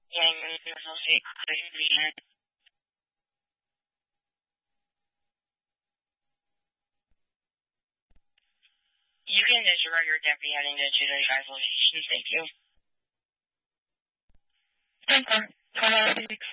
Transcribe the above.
You can disregard your deputy heading to 235 location. Thank you.